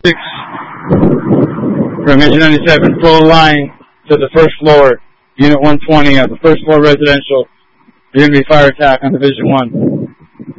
6 from Engine 97, full line to the first floor, Unit 120 of the first floor residential. You're going to be fire attack on Division 1.